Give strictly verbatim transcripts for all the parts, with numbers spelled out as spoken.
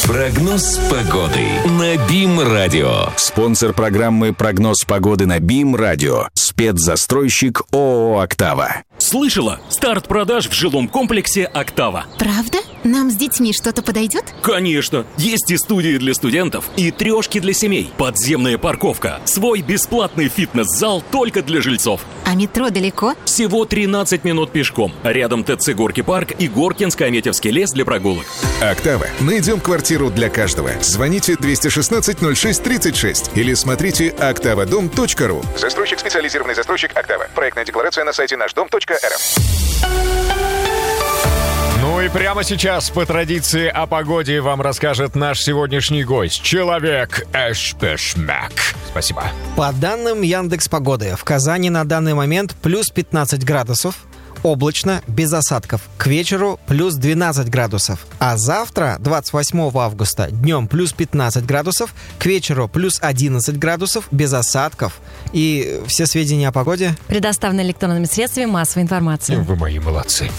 Прогноз погоды на БИМ-радио. Спонсор программы «Прогноз погоды» на БИМ-радио. Спецзастройщик ООО «Октава». Слышала? Старт продаж в жилом комплексе «Октава». Правда? Нам с детьми что-то подойдет? Конечно! Есть и студии для студентов, и трешки для семей, подземная парковка, свой бесплатный фитнес-зал только для жильцов. А метро далеко? Всего тринадцать минут пешком. Рядом ТЦ «Горки парк» и Горкинско-Аметьевский лес для прогулок. «Октава». Найдем квартиру для каждого. Звоните двести шестнадцать ноль шесть тридцать шесть или смотрите октавадом точка ру. Застройщик, специализированный застройщик «Октава». Проектная декларация на сайте наш дом точка эр эф. Ну и прямо сейчас, по традиции, о погоде вам расскажет наш сегодняшний гость. Человек Эшпешмак. Спасибо. По данным Яндекс.Погоды, в Казани на данный момент плюс пятнадцать градусов. Облачно, без осадков. К вечеру плюс двенадцать градусов. А завтра, двадцать восьмого августа, днем плюс пятнадцать градусов. К вечеру плюс одиннадцать градусов, без осадков. И все сведения о погоде предоставлены электронными средствами массовой информации. Вы мои молодцы.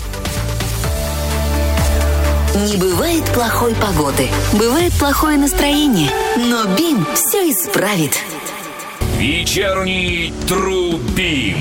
Не бывает плохой погоды. Бывает плохое настроение. Но БИМ все исправит. Вечерний Тру-БИМ.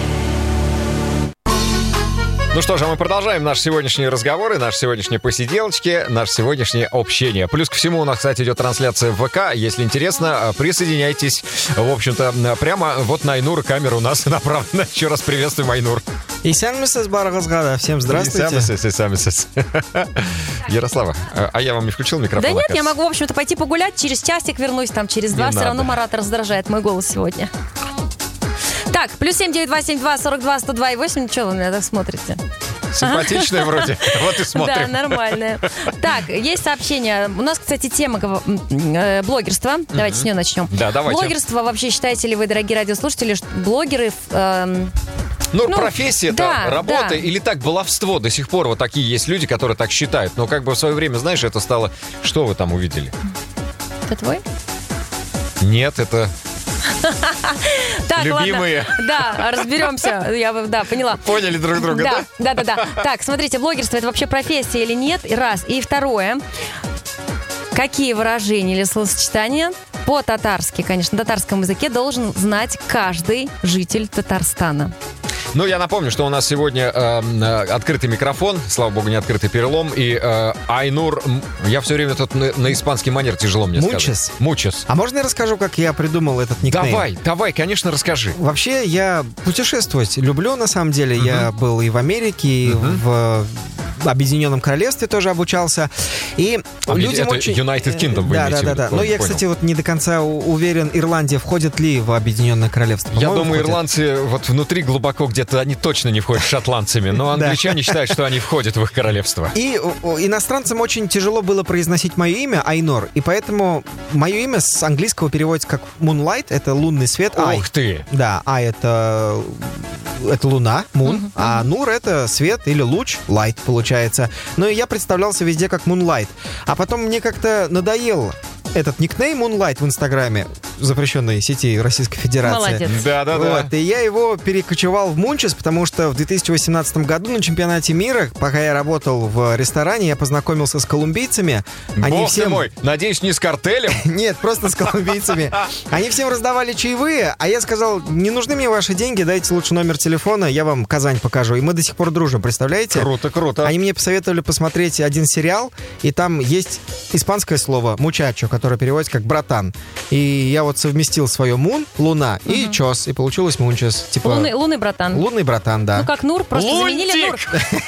Ну что же, мы продолжаем наши сегодняшние разговоры, наши сегодняшние посиделочки, наше сегодняшнее общение. Плюс ко всему у нас, кстати, идет трансляция в ВК. Если интересно, присоединяйтесь. В общем-то, прямо вот на Айнур камера у нас направлена. Еще раз приветствуем, Айнур. Исянмисыз барығызға. Всем здравствуйте. Исянмисыз, исянмисыз. Ярослава, а я вам не включил микрофон? Да нет, я могу, в общем-то, пойти погулять. Через часик вернусь, там через два. Все равно Марат раздражает мой голос сегодня. Так, плюс семь девять два семь два сорок два сто два и восемь. Что вы на меня так смотрите? Симпатичная вроде. Вот и смотрим. Да, нормальная. Так, есть сообщение. У нас, кстати, тема э, блогерства. Давайте с нее начнем. Да, давайте. Блогерство. Вообще считаете ли вы, дорогие радиослушатели, что блогеры... Э, Ну, ну, профессия, да, это работа да. или так баловство. До сих пор вот такие есть люди, которые так считают. Но как бы в свое время, знаешь, это стало... Что вы там увидели? Это твой? Нет, это... Так, любимые. Ладно. Да, разберемся. Я, да, поняла. Поняли друг друга, да? Да, да, да, да. Так, смотрите, блогерство — это вообще профессия или нет? И раз. И второе. Какие выражения или словосочетания по-татарски, конечно, на татарском языке должен знать каждый житель Татарстана? Ну, я напомню, что у нас сегодня э, открытый микрофон, слава богу, не открытый перелом, и э, Айнур, я все время тут на, на испанский манер тяжело мне Мучес. сказать. Мучес. А можно я расскажу, как я придумал этот никнейм? Давай, давай, конечно, расскажи. Вообще, я путешествовать люблю, на самом деле. Uh-huh. Я был и в Америке, и uh-huh. в Объединенном Королевстве тоже обучался. И а людям это очень... United Kingdom, вы да, имеете да, в да, виду? да. Но я, кстати, вот не до конца уверен, Ирландия входит ли в Объединенное Королевство. Я По-моему, думаю, входит. ирландцы вот внутри глубоко где-то, они точно не входят с шотландцами, но англичане считают, что они входят в их королевство. И иностранцам очень тяжело было произносить мое имя, Айнор, и поэтому мое имя с английского переводится как Moonlight, это лунный свет. Ух ты! Да, а это, это луна, Moon, uh-huh. а Нур это свет или луч, Light получается. Но я представлялся везде как Moonlight. А потом мне как-то надоел этот никнейм Moonlight в Инстаграме, запрещенной сети Российской Федерации. Молодец. Да-да-да. Вот, и я его перекочевал в Мунчес, потому что в две тысячи восемнадцатом году на чемпионате мира, пока я работал в ресторане, я познакомился с колумбийцами. Они Бог всем... ты мой, надеюсь, не с картелем? Нет, просто с колумбийцами. Они всем раздавали чаевые, а я сказал, не нужны мне ваши деньги, дайте лучше номер телефона, я вам Казань покажу. И мы до сих пор дружим, представляете? Круто, круто. Они мне посоветовали посмотреть один сериал, и там есть испанское слово «мучачо», которое переводится как «братан». И я вот совместил свое «мун», «луна» угу. и «чос», и получилось «мунчес». Типа... Лунный, лунный братан. Лунный братан, да. Ну, как Нур, просто Лунтик! заменили Нур.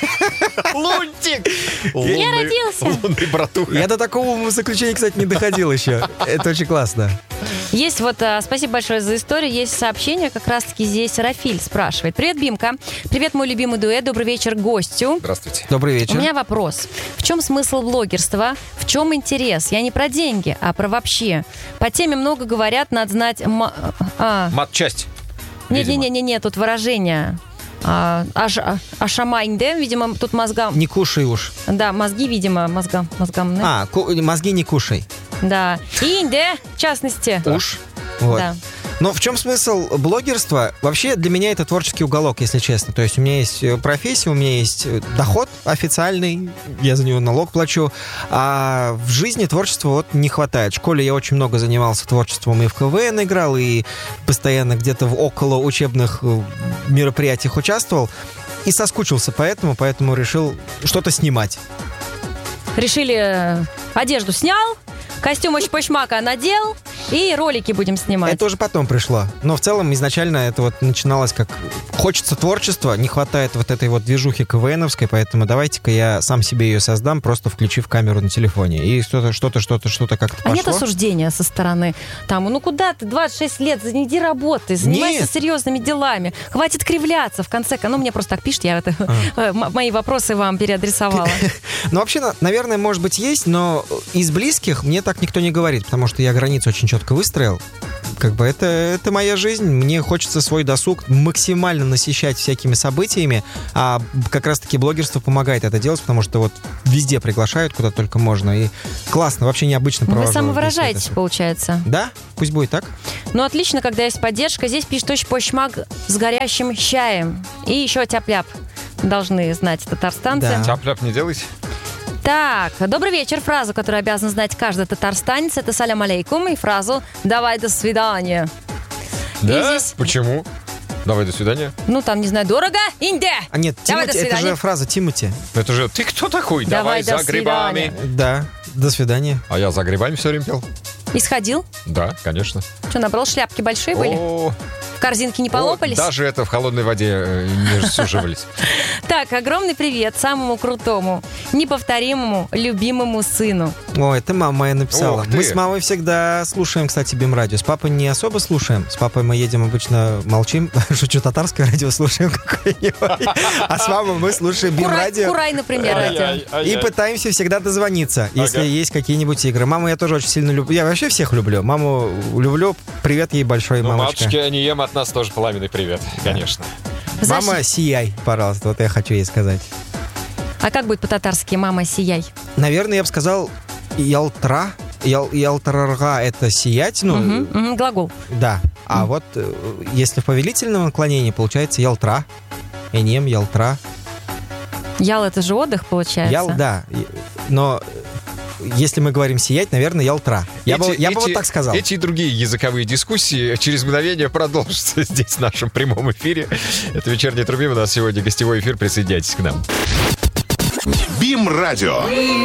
Лунтик! Я родился. Лунный братуха. Я до такого заключения, кстати, не доходил еще. Это очень классно. Есть вот, а, спасибо большое за историю, есть сообщение, как раз-таки здесь Рафиль спрашивает. Привет, Бимка. Привет, мой любимый дуэт. Добрый вечер гостю. Здравствуйте. Добрый вечер. У меня вопрос. В чем смысл блогерства? В чем интерес? Я не про деньги, а про вообще. По теме много говорят, надо знать... М- а. Мат-часть. Не-не-не, тут выражение. А, аш, а, ашамайнде, видимо, тут мозгам... Не кушай уж. Да, мозги, видимо, мозгам. мозгам да? А, ку- мозги не кушай. Да. Инде, в частности. Уж. Вот. Да. Но в чем смысл блогерства? Вообще для меня это творческий уголок, если честно. То есть у меня есть профессия, у меня есть доход официальный, я за него налог плачу, а в жизни творчества вот не хватает. В школе я очень много занимался творчеством и в ка вэ эн играл, и постоянно где-то в около учебных мероприятиях участвовал, и соскучился поэтому, поэтому решил что-то снимать. Решили, одежду снял, костюм Очпочмака надел, и ролики будем снимать. Это уже потом пришло. Но в целом изначально это вот начиналось как... Хочется творчества, не хватает вот этой вот движухи ка вэ эновской, поэтому давайте-ка я сам себе ее создам, просто включив камеру на телефоне. И что-то, что-то, что-то, что-то как-то пошло. А нет осуждения со стороны? Там, ну куда ты, двадцать шесть лет, иди работай, занимайся нет. серьезными делами. Хватит кривляться, в конце концов. Ну, мне просто так пишет, я это, а. мои вопросы вам переадресовала. Ну, вообще, наверное, может быть, есть, но из близких мне так никто не говорит, потому что я границу очень четко выстроил. Как бы это, это моя жизнь, мне хочется свой досуг максимально насыщать всякими событиями, а как раз-таки блогерство помогает это делать, потому что вот везде приглашают, куда только можно, и классно, вообще необычно провожу. Вы самовыражаетесь, получается. Да, пусть будет так. Ну, отлично, когда есть поддержка. Здесь пишет Очпочмак с горящим чаем. И еще тяп-ляп должны знать татарстанцы. Да. Тяп-ляп не делайте. Так, добрый вечер. Фразу, которую обязан знать каждый татарстанец, это «салям алейкум» и фразу «давай до свидания». Да? Здесь... Почему? Давай до свидания. Ну, там, не знаю, дорого, инде. А нет, давай Тимати, это же фраза Тимати. Это же ты кто такой? Давай, Давай до за грибами. свидания. Да, до свидания. А я за грибами все время пел. И сходил? Да, конечно. Что, набрал, шляпки большие были? О, В корзинке не полопались? О, даже это в холодной воде э, не суживались. Так, огромный привет самому крутому, неповторимому, любимому сыну. О, это мама моя написала. Ох ты. Мы с мамой всегда слушаем, кстати, БИМ-радио. С папой не особо слушаем. С папой мы едем обычно, молчим. Шучу, татарское радио слушаем какое-нибудь. А с мамой мы слушаем БИМ-радио. Курай, например, радио. И пытаемся всегда дозвониться, если есть какие-нибудь игры. Маму я тоже очень сильно люблю. Я вообще всех люблю. Маму люблю. Привет ей большой, Ну, мамочка. матушке Анием от нас тоже пламенный привет, конечно. Мама, сияй, пожалуйста. Вот я хочу ей сказать. А как будет по-татарски «мама, сияй»? Наверное, я бы сказал ялтра. Ял, ялтарарга — это сиять, ну... Угу, угу, глагол. Да. А вот э, если в повелительном наклонении, получается ялтра. Энем, ялтра. Ял — это же отдых, получается? Ял, да. Но если мы говорим сиять, наверное, ялтра. Я, Эти- бы, я бы эти- вот так сказал. Эти и другие языковые дискуссии через мгновение продолжатся здесь, в нашем прямом эфире. Это «Вечерний Трубим». У нас сегодня гостевой эфир. Присоединяйтесь к нам. БИМ-радио.